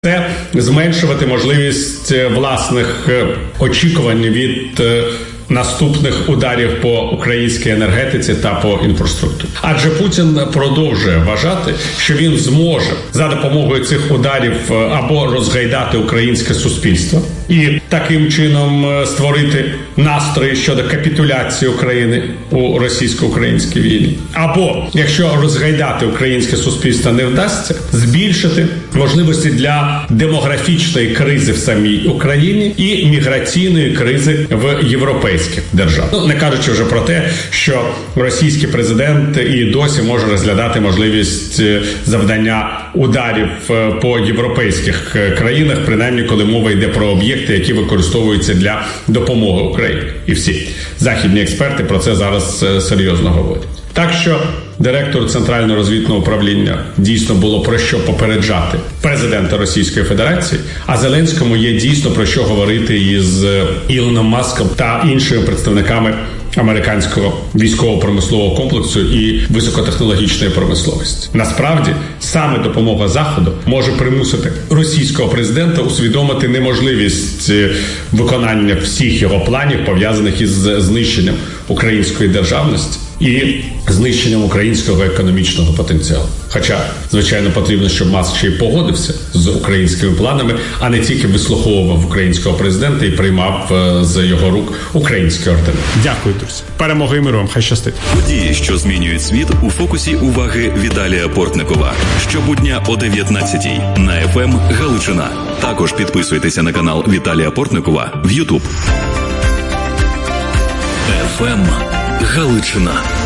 Це зменшувати можливість власних очікувань від наступних ударів по українській енергетиці та по інфраструктурі. Адже Путін продовжує вважати, що він зможе за допомогою цих ударів або розгайдати українське суспільство і таким чином створити настрої щодо капітуляції України у російсько-українській війні. Або, якщо розгайдати українське суспільство не вдасться, збільшити можливості для демографічної кризи в самій Україні і міграційної кризи в європейських державах. Не кажучи вже про те, що російський президент і досі може розглядати можливість завдання ударів по європейських країнах, принаймні коли мова йде про об'єкти, які використовуються для допомоги Україні. І всі західні експерти про це зараз серйозно говорять. Так що директору Центрального розвідного управління дійсно було про що попереджати президента Російської Федерації, а Зеленському є дійсно про що говорити із Ілоном Маском та іншими представниками американського військово-промислового комплексу і високотехнологічної промисловості. Насправді, саме допомога Заходу може примусити російського президента усвідомити неможливість виконання всіх його планів, пов'язаних із знищенням української державності і знищенням українського економічного потенціалу. Хоча, звичайно, потрібно, щоб Маск ще й погодився з українськими планами, а не тільки вислуховував українського президента і приймав з його рук українські ордени. Дякую, друзі. Перемоги і миру вам. Хай щастить. Події, що змінюють світ, у фокусі уваги Віталія Портникова. Щобудня о 19:00 на FM Галичина. Також підписуйтеся на канал Віталія Портникова в YouTube. FM Галичина.